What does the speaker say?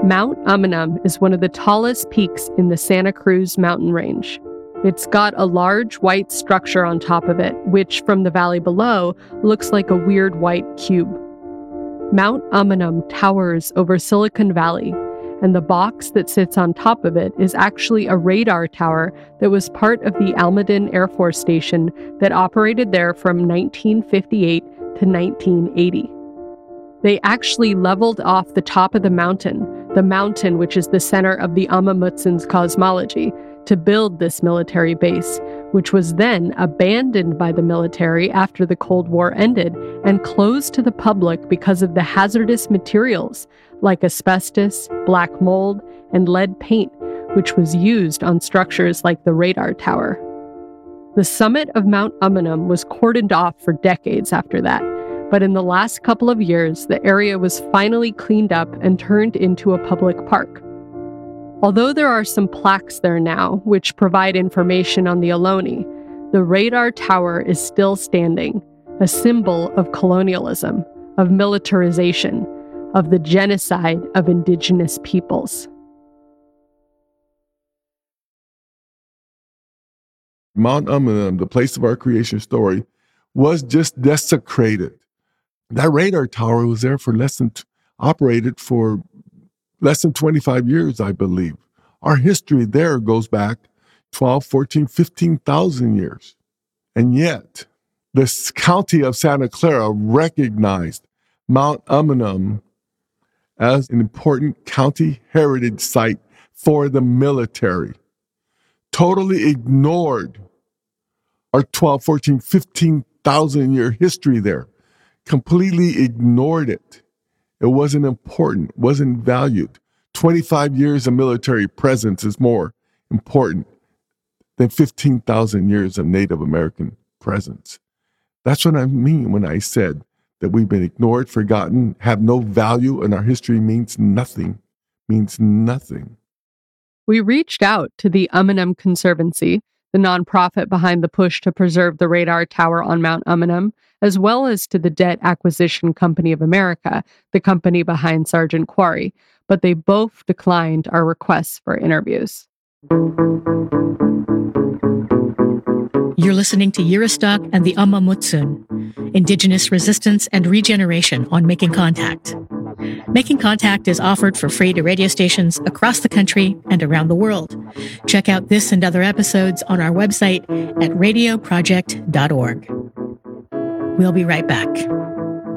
Mount Umunhum is one of the tallest peaks in the Santa Cruz mountain range. It's got a large white structure on top of it, which from the valley below looks like a weird white cube. Mount Umunhum towers over Silicon Valley, and the box that sits on top of it is actually a radar tower that was part of the Almaden Air Force Station that operated there from 1958 to 1980. They actually leveled off the top of the mountain which is the center of the Amah Mutsun's cosmology, to build this military base, which was then abandoned by the military after the Cold War ended and closed to the public because of the hazardous materials like asbestos, black mold, and lead paint, which was used on structures like the radar tower. The summit of Mount Umunhum was cordoned off for decades after that, but in the last couple of years, the area was finally cleaned up and turned into a public park. Although there are some plaques there now, which provide information on the Ohlone, the radar tower is still standing, a symbol of colonialism, of militarization, of the genocide of indigenous peoples. Mount Umunhum, the place of our creation story, was just desecrated. That radar tower was there for operated for less than 25 years, I believe. Our history there goes back 12, 14, 15,000 years. And yet, the county of Santa Clara recognized Mount Umunhum as an important county heritage site for the military. Totally ignored our 12, 14, 15,000 year history there. Completely ignored it. It wasn't important, wasn't valued. 25 years of military presence is more important than 15,000 years of Native American presence. That's what I mean when I said that we've been ignored, forgotten, have no value, and our history means nothing. We reached out to the Umunhum Conservancy, the nonprofit behind the push to preserve the radar tower on Mount Umunhum, as well as to the Debt Acquisition Company of America, the company behind Sargent Quarry, but they both declined our requests for interviews. You're listening to Yiristock and the Amah Mutsun, Indigenous Resistance and Regeneration on Making Contact. Making Contact is offered for free to radio stations across the country and around the world. Check out this and other episodes on our website at radioproject.org. We'll be right back.